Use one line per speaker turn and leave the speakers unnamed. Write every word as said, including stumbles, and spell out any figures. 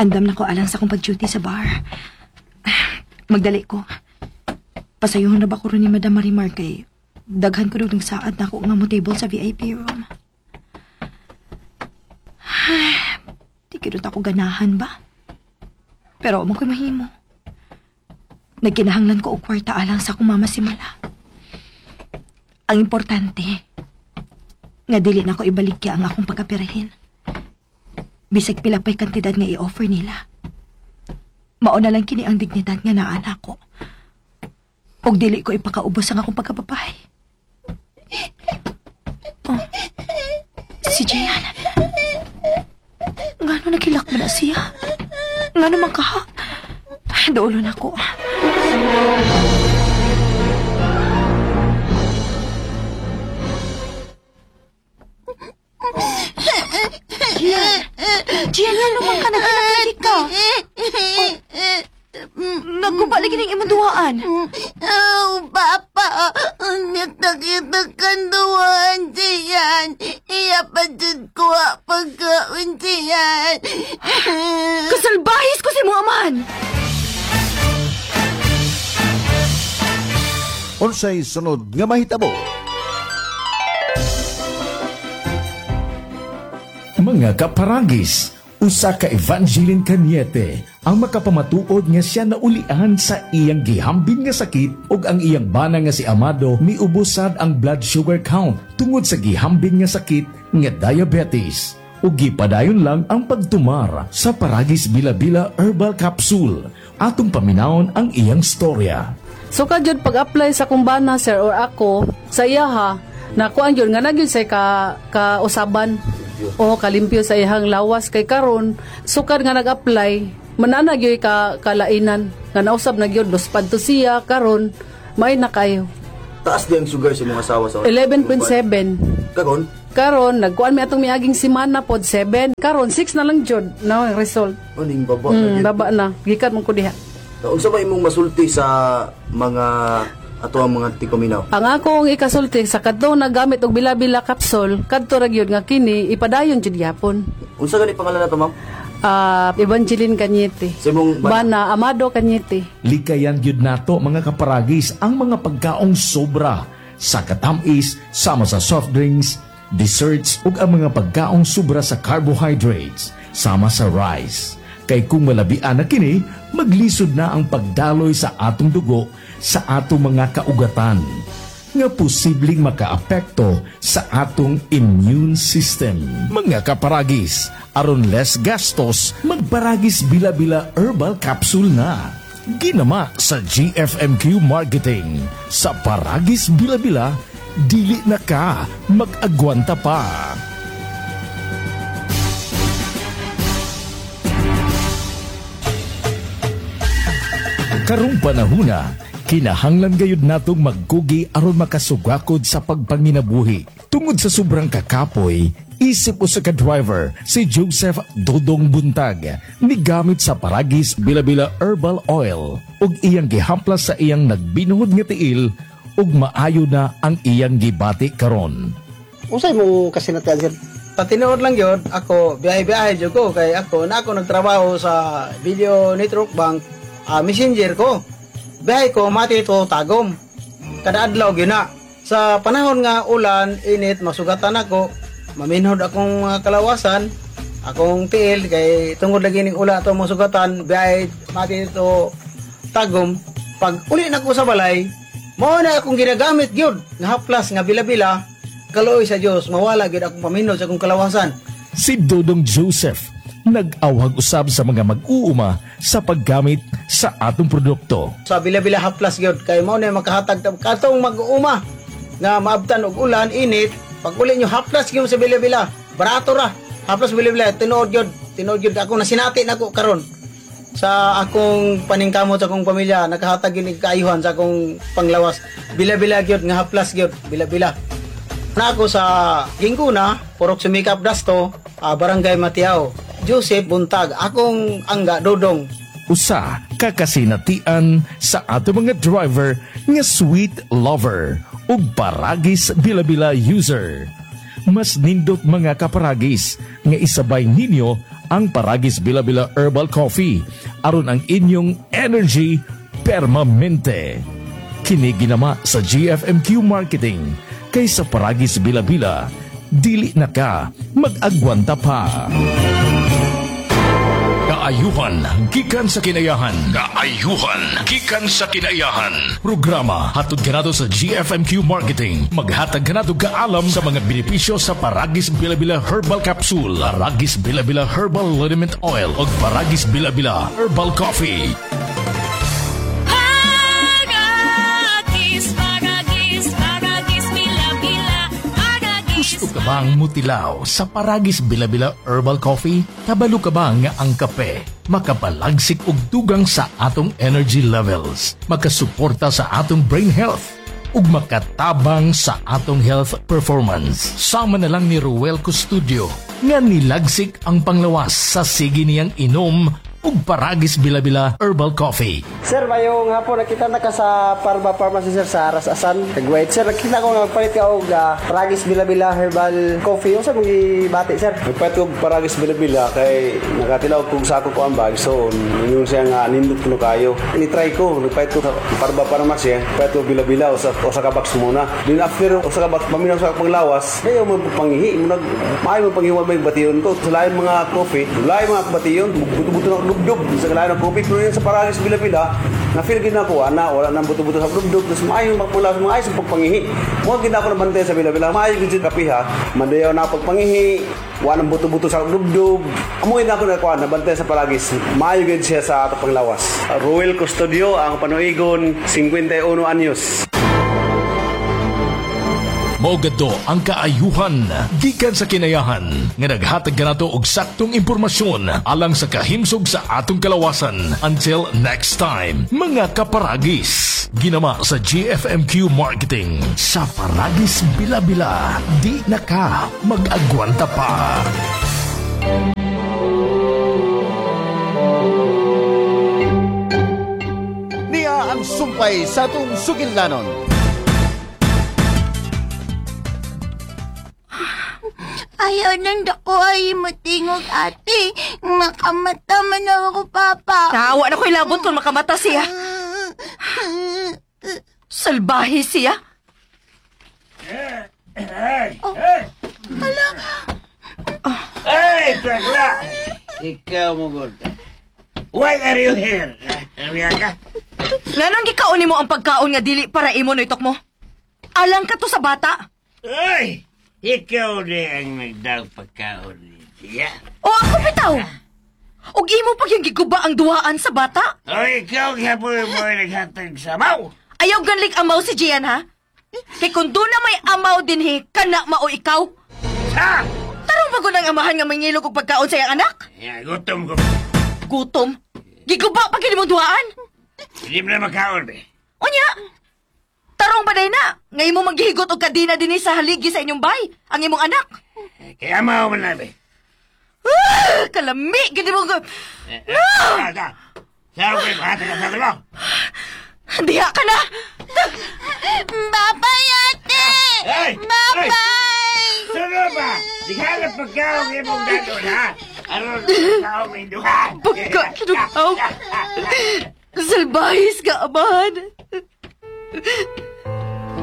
Andam na ko alang sa kong pag-duty sa bar. Magdali ko. Pasayuhan na ba ko rin ni Madam Marimar kay daghan ko doon saad na ako nga mo table sa V I P room. Di kidot ako ganahan ba? Pero mo ko'y mahimo. Nagkinahanglan ko og kwarta alang sa akong mama si Mala. Ang importante, nga dili na ko ibalik kaya ang akong pagkapirahin. Bisag pila pa'y kantidad nga i-offer nila. Mao na lang kini ang dignidad nga naana ko. Og dili ko ipakaubos ang akong pagkapapay. Oh, si Jayan. Ngano nakilak mo na siya? Ngano man ka ha? Daulo na ko. Jian! Jian, yan naman ka, nagkinakilig ka. Oh, nagkubalik ng imong duwaan.
Oh, Papa, natakita kang duwaan siyan. Iyapatid ko ang pagkaon siyan.
Kasalbahis ko si Muhammad!
Unsay sunod nga mahitabo?
Mga kaparagis, usa ka Evangeline Cañete ang makapamatuod nga siya naulian sa iyang gihambin nga sakit ug ang iyang bana nga si Amado miubusad ang blood sugar count tungod sa gihambin nga sakit nga diabetes. Ug gipadayon lang ang pagtumar sa Paragis Bila-Bila Herbal Capsule. Atong paminawon ang iyang storya.
So kadyod pag-apply sa kumbana sir or ako sa iya ha, nakuan yun nga nagyon say ka kausaban o kalimpyo sa ihang lawas kay karon sukad nga nag-apply mananag yoy ka kalainan nga nausab na gyud dos padto siya karon may na kayo
Taas di ang sugar sa mga asawa sa
eleven point seven
karon
karon nagkuan mi atong miaging semana pod seven karon six na lang jud na ang result
aning baba
mm,
na
baba na gikat mo ko diha.
Unsa ba imong masulti sa mga ato ang mga tikominaw?
Ang akong ikasulti sa kadto nagamit og bila-bila kapsul kadto ra gyud nga kini ipadayon jud gyapon.
Unsa gani pangalan nato, ma'am?
Ah, uh, Evangeline Cañete.
Sa imong
Bana Amado Cañete.
Likayan gyud nato mga kaparagis ang mga pagkaong sobra sa katamis sama sa soft drinks, desserts ug ang mga pagkaong sobra sa carbohydrates sama sa rice. Kay kung malabian na kini, maglisod na ang pagdaloy sa atong dugo sa atong mga kaugatan nga posibleng makaapekto sa atong immune system. Mga kaparagis, aron less gastos, magparagis Bila-Bila Herbal Capsule na. Ginama sa G F M Q Marketing. Sa Paragis Bila-Bila, dili na ka mag-agwanta pa. Karong panahuna, kinahanglan gayud natong magkugi aron makasugakod sa pagpanginabuhi. Tungod sa sobrang kakapoy, isip usa ka driver si Joseph Dodong Buntag migamit sa Paragis Bila-Bila Herbal Oil ug iyang gihamplas sa iyang nagbinuhod nga tiil ug maayo na ang iyang gibati karon.
Unsay mo kasinatian sir? Patinood lang yun, ako biyahe-biyahe jud ko kay ako na ako nagtrabaho sa Video Network Bank. Uh, messenger ko. Bihay ko, mati ito tagom. Kada adlaw gina. Sa panahon nga ulan, init, masugatan ako. Maminhod akong uh, kalawasan. Akong tiil, kay tungod lagi ning ulan ito masugatan. Bihay, mati ito tagom. Pag uli na ko sa balay, mao na akong ginagamit gyud nga haplas nga bila-bila. Kaloy sa Dios, mawala gyud akong paminhod sa akong kalawasan.
Si Dodong Joseph nag-awhag usab sa mga mag-uuma sa paggamit sa atong produkto.
Sa bila-bila haplas gyud kay mao na makahatag katong mag-uuma nga maabtan og ulan init pag uli nyo haplas gyud sa bila-bila barato ra haplas bila-bila tinuod gyud tinuod gyud ako na sinati nako karon sa akong paningkamot sa akong pamilya nakahatag gyud kaayuhan sa akong panglawas bila-bila gyud nga haplas gyud bila-bila na ako sa Ginguna purok sumikap dasto uh, barangay Matiao Joseph Buntag, akong angga Dodong.
Usa kakasinatian sa ato mga driver nga sweet lover ug Paragis Bila-Bila user. Mas nindot mga kaparagis nga isabay ninyo ang Paragis Bila-Bila Herbal Coffee aron ang inyong energy permanente. Kini ginama sa G F M Q Marketing kay sa Paragis Bila-Bila dili na ka mag-agwanta pa. Kaayuhan gikan sa kinayahan. Kaayuhan gikan sa kinayahan. Programa hatod ganado sa G F M Q Marketing. Maghatag ganado kaalam sa mga benepisyo sa Paragis Bila-Bila Herbal Capsule, Paragis Bila-Bila Herbal Liniment Oil ug Paragis Bila-Bila Herbal Coffee. Gusto ka bang mutilaw sa Paragis Bila-Bila Herbal Coffee? Kabalo ka ba nga ang kape makapalagsik og dugang sa atong energy levels, makasuporta sa atong brain health, ug makatabang sa atong health performance? Sama na lang ni Ruel Custodio nga nilagsik ang panglawas sa sige niyang inom ug Paragis Bila-Bila Herbal Coffee.
Sir, mayong hapon nakita na ka sa Parba Pharmacy sir sa Arasasan. Nag-wait sir, nakita ko nga palit ka og uh, Paragis Bila-Bila Herbal Coffee. Unsa mong gibati sir?
Nagpahit ko Paragis Bila-Bila kay nakatilaw kong sako ko ang bag. So, yun siya nga nindot ko kayo. Ini-try ko, nagpahit ko sa Parba Pharmacy. Nagpahit ko Bila-Bila o sa, o sa kabaks muna. Then after o sa kabaks, paminaw sa panglawas, ayaw mo pangihi. Maayo mo panghiwan may batiyon ko. Sa lain mga coffee, lain mga batiyon, buto-buto na dugdug sa kalahin ng coffee. Pero yun sa Paragis Bila-Bila, na-feel ginakuha na wala nang buto-buto sa dugdug. Tapos maayo magpula sa mga ayos ang pagpangihi. Mga ginako na bantay sa Bila-Bila, maayo gid kapiha. Mandayaw na pagpangihi, wala nang buto-buto sa dugdug. Amo ginako na kuha na bantay sa Paragis. Maayo gid siya sa atong panglawas. Ruel Custodio, ang panuigon, fifty-one anyos.
Maugado ang kaayuhan gikan sa kinayahan nga naghatag kanato og saktong impormasyon alang sa kahimsog sa atong kalawasan. Until next time, mga kaparagis, ginama sa G F M Q Marketing. Sa Paragis Bila-Bila, di na ka mag-agwanta pa.
Niya ang sumpay sa atong sugilnanon.
Ayaw nang dako ay matingog ate. Makamata man ako, Papa.
Naawa na ko'y labot kung makamata siya. Salbahe siya.
Hey, Dragla! Ikaw mo, good. Why are you here? Amiyaka?
Nanong gikaon mo ang pagkaon nga dili para imo no itok mo? Alang ka to sa bata.
Ay! Ikaw di ang nagdaw pagkaon niya.
O ako bitaw. Og imo pag yung giguba ang duhaan sa bata.
O ikaw kapoy mo naghatag sa maw.
Ayaw ganlik amaw si Gian ha? Kay kung doon na may amaw din he, kana mao ikaw.
Sa!
Tarong bago ng amahan nga mangilog og pagkaon sa iyang anak?
Ya, gutom ko.
Gutom? Giguba pag mo duhaan?
Hindi mo na makaon, be.
Unya? Tarong baday na, ngay mo maghihigot og kadina din sa haligi sa inyong bay, ang imong anak.
Kaya mao man na, be.
Ah, kalami, gini mo ko.
Sa, sa. Sa, be, mahatag ka sa dalawa.
Diha ka na!
Babay, ate!
Hey!
Babay!
Suno ba? Di ka na pagkaon ng imong dadon, ha? Ano na pagkaon ng duhan?
Pagkakinukaw! Salbahis ka, amahan!